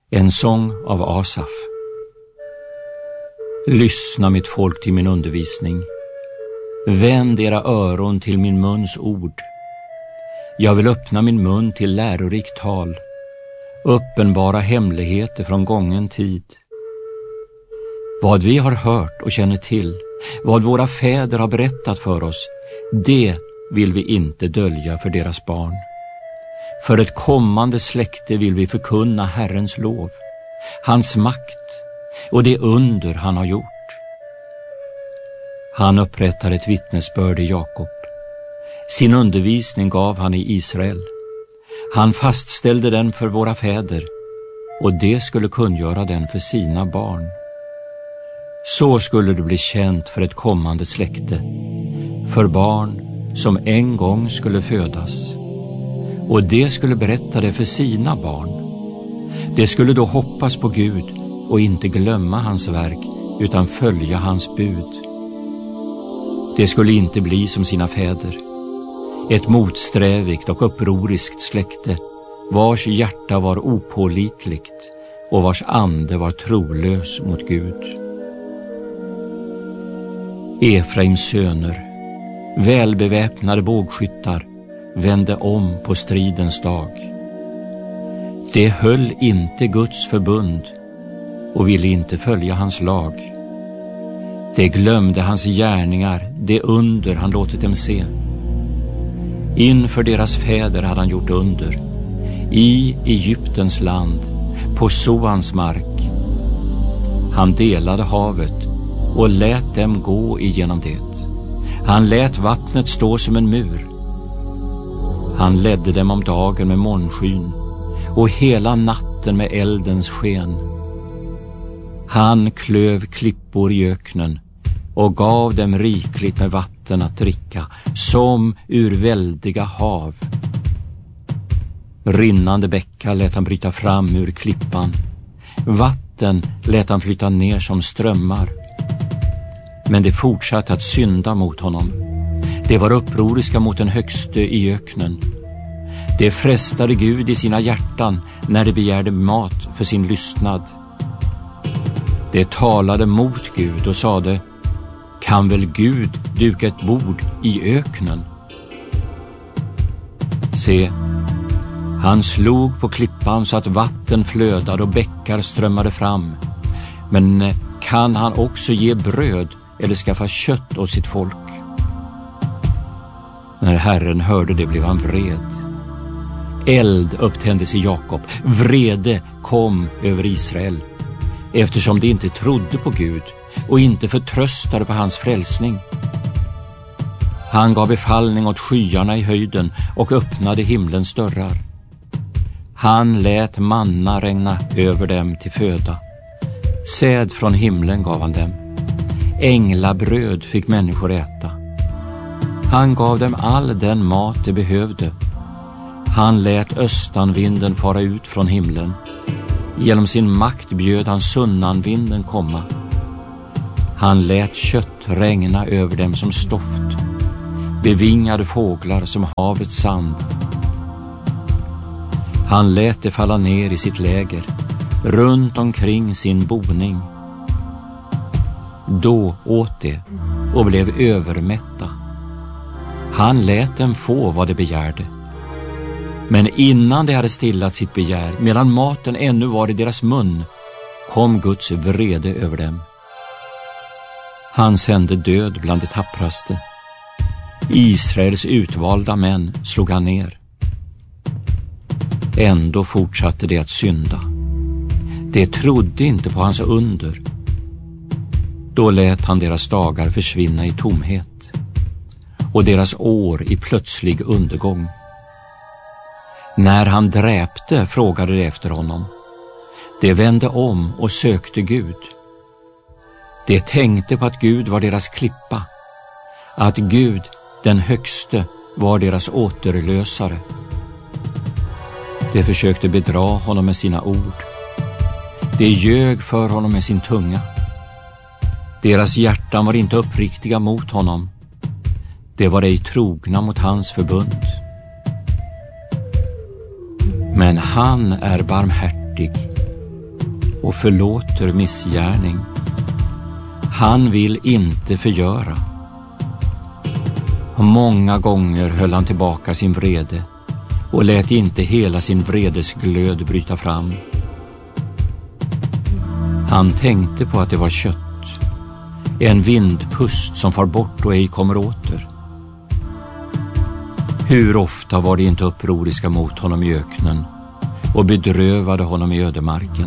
En sång av Asaf. Lyssna mitt folk till min undervisning. Vänd era öron till min muns ord. Jag vill öppna min mun till lärorikt tal. Uppenbara hemligheter från gången tid. Vad vi har hört och känner till, vad våra fäder har berättat för oss, det vill vi inte dölja för deras barn. För ett kommande släkte vill vi förkunna Herrens lov, hans makt och det under han har gjort. Han upprättar ett vittnesbörd i Jakob. Sin undervisning gav han i Israel. Han fastställde den för våra fäder och det skulle kungöra den för sina barn. Så skulle det bli känt för ett kommande släkte, för barn som en gång skulle födas. Och det skulle berätta det för sina barn. Det skulle då hoppas på Gud och inte glömma hans verk utan följa hans bud. Det skulle inte bli som sina fäder, ett motsträvigt och upproriskt släkte, vars hjärta var opålitligt och vars ande var trolös mot Gud. Efraims söner, välbeväpnade bågskyttar, vände om på stridens dag. De höll inte Guds förbund och ville inte följa hans lag. De glömde hans gärningar, det under han låtit dem se. Inför deras fäder hade han gjort under, i Egyptens land, på Soans mark. Han delade havet och lät dem gå igenom det. Han lät vattnet stå som en mur. Han ledde dem om dagen med molnskyn och hela natten med eldens sken. Han klöv klippor i öknen och gav dem rikligt med vatten att dricka, som ur väldiga hav. Rinnande bäckar lät han bryta fram ur klippan. Vatten lät han flytta ner som strömmar. Men de fortsatte att synda mot honom. De var upproriska mot den högste i öknen. De frestade Gud i sina hjärtan när de begärde mat för sin lystnad. De talade mot Gud och sade: kan väl Gud duka ett bord i öknen? Se, han slog på klippan så att vatten flödade och bäckar strömmade fram. Men kan han också ge bröd eller skaffa kött åt sitt folk? När Herren hörde det blev han vred. Eld upptändes i Jakob, vrede kom över Israel, eftersom de inte trodde på Gud och inte förtröstade på hans frälsning. Han gav befallning åt skyarna i höjden och öppnade himlens dörrar. Han lät manna regna över dem till föda. Säd från himlen gav han dem. Änglabröd fick människor äta. Han gav dem all den mat de behövde. Han lät östanvinden fara ut från himlen. Genom sin makt bjöd han sunnanvinden komma. Han lät kött regna över dem som stoft, bevingade fåglar som havets sand. Han lät det falla ner i sitt läger, runt omkring sin boning. Då åt de och blev övermätta. Han lät dem få vad de begärde. Men innan de hade stillat sitt begär, medan maten ännu var i deras mun, kom Guds vrede över dem. Han sände död bland de tappraste. Israels utvalda män slog han ner. Ändå fortsatte de att synda. De trodde inte på hans under. Då lät han deras dagar försvinna i tomhet och deras år i plötslig undergång. När han dräpte frågade de efter honom. De vände om och sökte Gud. De tänkte på att Gud var deras klippa, att Gud, den högste, var deras återlösare. De försökte bedra honom med sina ord. De ljög för honom med sin tunga. Deras hjärtan var inte uppriktiga mot honom. De var ej trogna mot hans förbund. Men han är barmhärtig, och förlåter missgärning. Han vill inte förgöra. Många gånger höll han tillbaka sin vrede och lät inte hela sin vredesglöd bryta fram. Han tänkte på att det var kött, en vindpust som far bort och ej kommer åter. Hur ofta var det inte upproriska mot honom i öknen och bedrövade honom i ödemarken.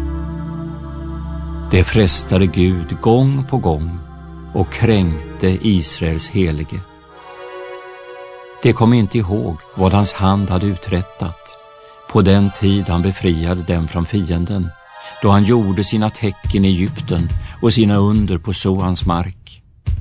Det frestade Gud gång på gång och kränkte Israels helige. Det kom inte ihåg vad hans hand hade uträttat på den tid han befriade dem från fienden, då han gjorde sina tecken i Egypten och sina under på Soans mark.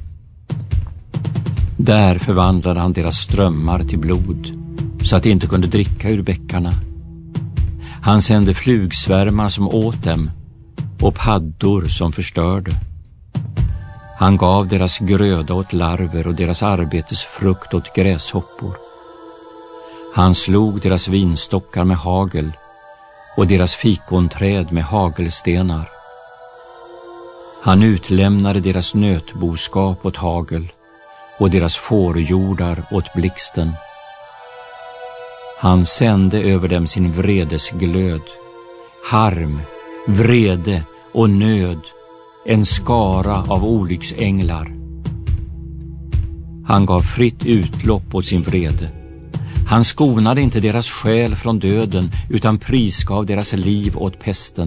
Där förvandlade han deras strömmar till blod, så att de inte kunde dricka ur bäckarna. Han sände flugsvärmar som åt dem och paddor som förstörde. Han gav deras gröda åt larver och deras arbetesfrukt åt gräshoppor. Han slog deras vinstockar med hagel och deras fikonträd med hagelstenar. Han utlämnade deras nötboskap åt hagel och deras fårjordar åt blixten. Han sände över dem sin vredesglöd, harm, vrede och nöd, en skara av olycksänglar. Han gav fritt utlopp åt sin vrede. Han skonade inte deras själ från döden, utan prisgav deras liv åt pesten.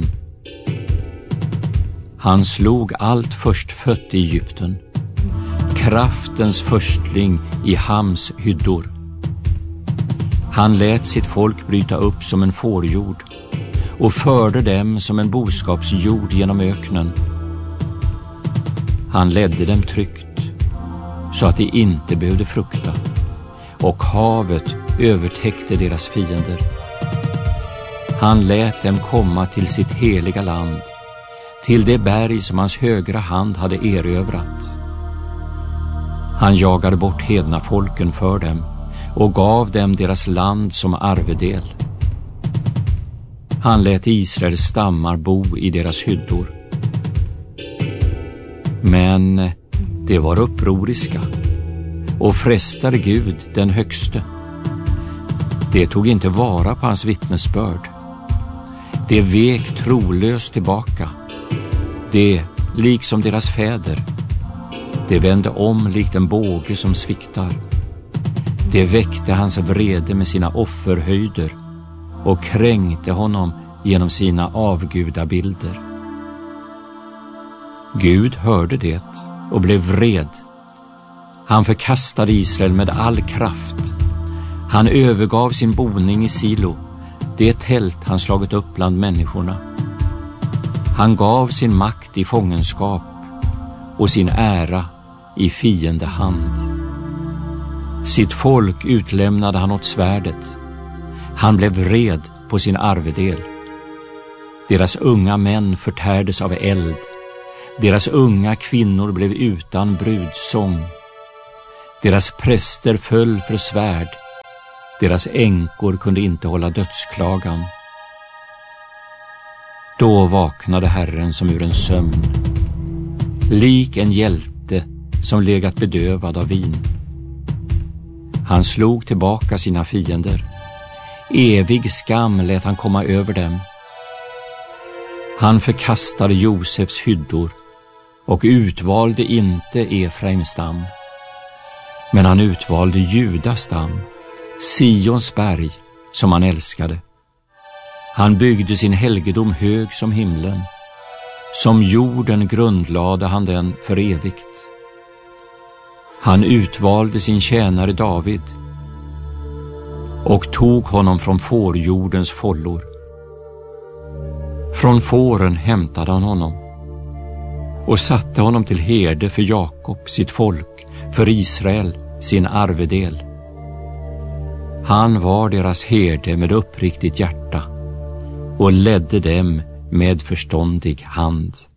Han slog allt förstfött i Egypten, kraftens förstling i Hams hyddor. Han lät sitt folk bryta upp som en fårjord och förde dem som en boskapsjord genom öknen. Han ledde dem tryggt så att de inte behövde frukta, och havet övertäckte deras fiender. Han lät dem komma till sitt heliga land, till det berg som hans högra hand hade erövrat. Han jagade bort hedna folken för dem och gav dem deras land som arvedel. Han lät Israels stammar bo i deras hyddor. Men det var upproriska och frestade Gud den högste. Det tog inte vara på hans vittnesbörd. Det vek trolöst tillbaka. Det, liksom deras fäder, det vände om likt en båge som sviktar. Det väckte hans vrede med sina offerhöjder och kränkte honom genom sina avgudabilder. Gud hörde det och blev vred. Han förkastade Israel med all kraft. Han övergav sin boning i Silo, det tält han slagit upp bland människorna. Han gav sin makt i fångenskap och sin ära i fiendehand. Sitt folk utlämnade han åt svärdet. Han blev vred på sin arvedel. Deras unga män förtärdes av eld. Deras unga kvinnor blev utan brudsång. Deras präster föll för svärd. Deras änkor kunde inte hålla dödsklagan. Då vaknade Herren som ur en sömn, lik en hjälte som legat bedövad av vin. Han slog tillbaka sina fiender. Evig skam lät han komma över dem. Han förkastade Josefs hyddor och utvalde inte Efraims stam. Men han utvalde Judas stam, Sions berg, som han älskade. Han byggde sin helgedom hög som himlen. Som jorden grundlade han den för evigt. Han utvalde sin tjänare David och tog honom från fårjordens follor. Från fåren hämtade han honom och satte honom till herde för Jakob, sitt folk, för Israel, sin arvedel. Han var deras herde med uppriktigt hjärta och ledde dem med förståndig hand.